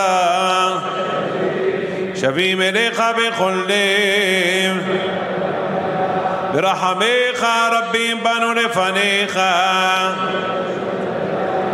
שבים אליך בכל לב, ברחמיך רבים בנו לפניך,